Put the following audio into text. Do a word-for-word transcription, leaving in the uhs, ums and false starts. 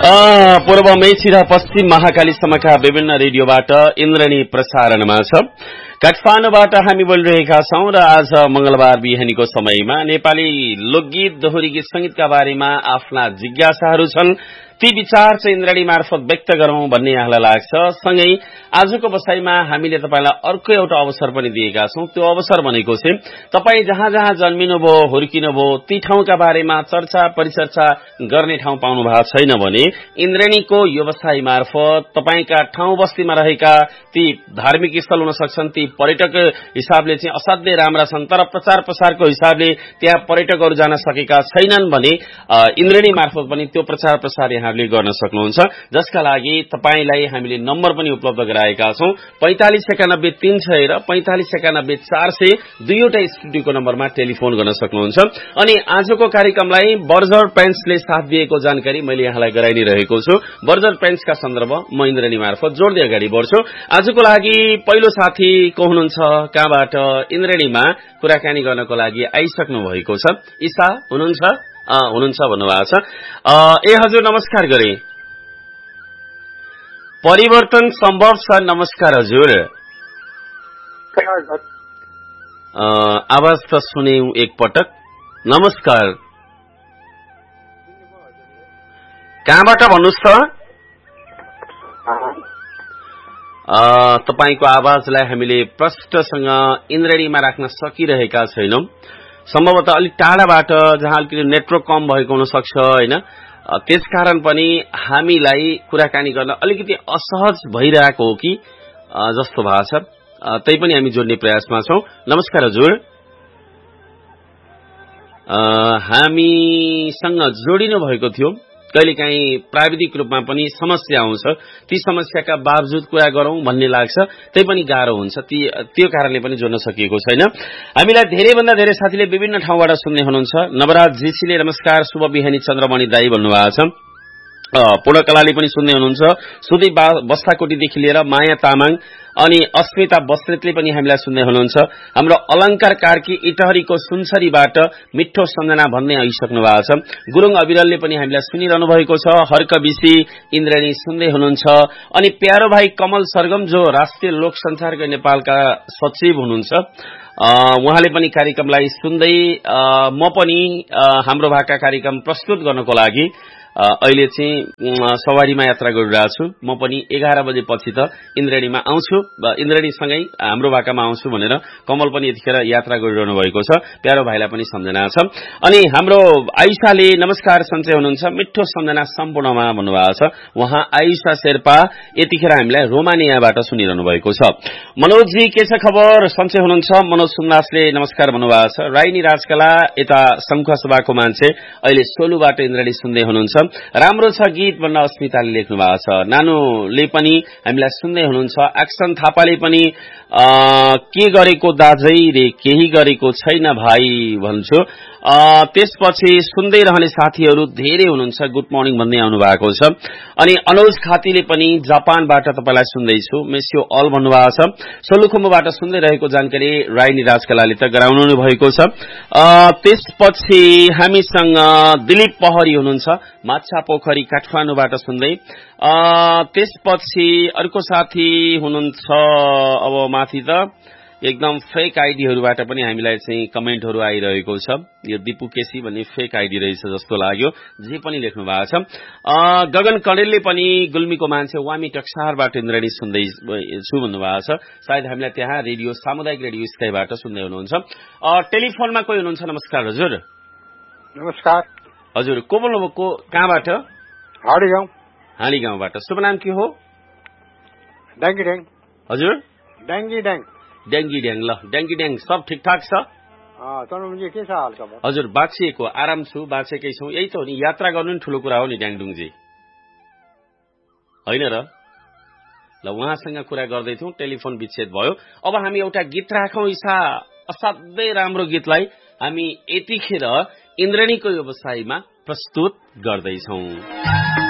पूर्व मेची र पश्चिम महाकालीसम्मका विभिन्न रेडियोबाट इन्द्रणी प्रसारणमा छ। काठमाडौँबाट हामी बोलिरहेका छौं र आज मंगलबार बिहानीको समयमा नेपाली लोकगीत दोहोरी गीत संगीतका बारेमा आफ्ना जिज्ञासाहरू छन्। ती विचार चाहिँ इन्द्रणी मार्फत व्यक्त गरौं भन्ने यहाँलाई लाग्छ। सँगै आजको बसाईमा हामीले तपाईलाई अर्को एउटा अवसर पनि दिएका छौं। त्यो अवसर भनेको चाहिँ तपाई जहाँ जहाँ जन्मिनुभयो, हुर्किनुभयो, ती ठाउँका बारेमा चर्चा परिचर्चा गर्ने ठाउँ पाउनु भएको छैन भने इन्द्रणीको व्यवसाय मार्फत तपाईका ठाउँ बस्तीमा रहेका ती धार्मिक स्थल हुन सक्छन्, ती पर्यटक हिसाबले चाहिँ असाध्यै राम्रा छन्, तर प्रचार प्रसारको हिसाबले त्यहाँ पर्यटकहरू जान सकेका छैनन् भने इन्द्रणी मार्फत पनि त्यो प्रचार प्रसार यहाँले गर्न सक्नुहुन्छ। जसका लागि तपाईलाई हामीले नम्बर पनि उपलब्ध गराएका छौं। पैंतालीस एकानब्बे तीन सय र पैंतालीस एकानब्बे चार सय दुईवटा स्टुडियोको नम्बरमा टेलिफोन गर्न सक्नुहुन्छ। अनि आजको कार्यक्रमलाई बर्जर पेन्ट्सले साथ दिएको जानकारी मैले यहाँलाई गराइ रहेको छु। बर्जर पेन्ट्सका सन्दर्भ म इन्द्रणी मार्फत जोड्दै अगाडि बढ्छु। आजको लागि पहिलो साथी को हुनुहुन्छ, कहाँबाट इन्द्रणीमा कुराकानी गर्नको लागि आइसक्नु भएको छ? ईशा हुनुहुन्छ? हुनुहुन्छ भन्नुभएको छ। ए हजुर नमस्कार गरे। परिवर्तन सम्भव छ। नमस्कार हजुर। आवाज त सुने एक पटक। नमस्कार। कहाँबाट भन्नुस् त? तपाईको आवाजलाई हामीले प्रष्टसँग इन्द्रणीमा राख्न सकिरहेका छैनौं। सम्भवतः अलिक टाढाबाट जहाँ अलिकति नेटवर्क कम भएको हुन सक्छ हैन, त्यसकारण पनि हामीलाई कुराकानी गर्न अलिकति असहज भइरहेको हो कि जस्तो भएको छ। तै पनि हामी जोड्ने प्रयासमा छौं। नमस्कार हजुर। हामीसँग जोडिनु भएको थियो। कहिलेकाहीँ प्राविधिक रूपमा पनि समस्या आउँछ। ती समस्याका बावजुद कुरा गरौं भन्ने लाग्छ, त्यही पनि गाह्रो हुन्छ। ती त्यो कारणले पनि जोड्न सकिएको छैन। हामीलाई धेरैभन्दा धेरै साथीले विभिन्न ठाउँबाट सुन्ने हुनुहुन्छ। नवराज जीसीले नमस्कार, शुभ बिहानी चन्द्रमणि दाई भन्नुभएको छ। पूर्णकलाले पनि सुन्ने हुनुहुन्छ। सुदीप बस्ताकोटीदेखि लिएर माया तामाङ अनि अस्मिता बस्नेतले पनि हामीलाई सुन्दै हुनुहुन्छ। हाम्रो अलंकार कार्की इटहरीको सुनसरीबाट मिठो सम्झना भन्ने आइसक्नु भएको छ। गुरुङ अविरलले पनि हामीलाई सुनिरहनु भएको छ। हर्क बिसी इन्द्रणी सुन्दै हुनुहुन्छ। अनि प्यारो भाइ कमल सरगम जो राष्ट्रिय लोक संचारका नेपालका सचिव हुनुहुन्छ, उहाँले पनि कार्यक्रमलाई सुन्दै म पनि हाम्रो भाका कार्यक्रम प्रस्तुत गर्नको लागि अहिले चाहिँ सवारीमा यात्रा गरिरहेको छु। म पनि एघार बजे पछि त इन्द्रणीमा आउँछु, इन्द्रणीसँगै हाम्रो भाकामा आउँछु भनेर कमल पनि यतिखेर यात्रा गरिरहनु भएको छ। प्यारो भाइलाई पनि सम्झना छ। अनि हाम्रो आइसाले नमस्कार सन्चै हुनुहुन्छ, मिठो सम्झना सम्पूर्णमा भन्नुभएको छ। उहाँ आइसा शेर्पा यतिखेर हामीलाई रोमानियाबाट सुनिरहनु भएको छ। मनोजजी के छ खबर? सन्चै हुनुहुन्छ? मनोज सुन्दासले नमस्कार भन्नुभएको छ। राइनी राजकला यता शङ्खसभाको मान्छे अहिले सोलुबाट इन्द्रणी सुन्दै हुनुहुन्छ। राम्रो छ गीत भन्न अस्मिताले लेख्नु भएको छ। नानुले पनि हामीलाई सुन्दै हुनुहुन्छ। एक्सन थापाले पनि के गरेको दाजै रे, केही गरेको छैन भाइ भन्छु। त्यसपछि सुन्दै रहने साथीहरू धेरै हुनुहुन्छ। गुड मर्निङ भन्दै आउनु भएको छ। अनि अनुज खातीले पनि जापानबाट तपाईलाई सुन्दैछु, मेस्यो अल भन्नुभएको छ। सोलुखुम्बुबाट सुन्दै रहेको जानकारी राइनी राजकलाले त गराउनु भएको छ। त्यसपछि हामीसँग दिलीप पहरी हुनुहुन्छ, माछा पोखरी काठमाडौँबाट सुन्दै। त्यसपछि अर्को साथी हुनुहुन्छ, अब माथि त एकदम फेक आइडीहरूबाट पनि हामीलाई चाहिँ कमेन्टहरू आइरहेको छ। यो दिपु केसी भन्ने फेक आइडी रहेछ जस्तो लाग्यो, जे पनि लेख्नु भएको छ। गगन कणेलले पनि गुल्मीको मान्छे वामी टक्सारबाट इन्द्रणी सुन्दै छु भन्नुभएको छ। सायद हामीलाई त्यहाँ रेडियो सामुदायिक रेडियो स्काईबाट सुन्दै हुनुहुन्छ। टेलिफोनमा कोही हुनुहुन्छ? नमस्कार हजुर। नमस्कार हजुर। को बोल्नुभयो? को कहाँबाट? हाँडी गाउँ। हाँडी गाउँबाट। शुभ नाम के हो? ड्याङ्गी ड्याङ। हजुर? ड्याङ्गी ड्याङ। ड्याङ्गी ड्याङ। ल ड्याङ्गी ड्याङ सब ठिकठाक छ? चन्द्रमणिजी के छ हालखबर? हजुर बाँचिएको, आराम छु, बाँचेकै छौँ। यही त हो नि, यात्रा गर्नु नि ठुलो कुरा हो नि ड्याङडुङजी, होइन र? ल उहाँसँग कुरा गर्दैथ्यौँ, टेलिफोन विच्छेद भयो। अब हामी एउटा गीत राखौँ। ईशा असाध्यै राम्रो गीतलाई हामी यतिखेर इन्द्रणीको व्यवसायमा प्रस्तुत गर्दैछौँ।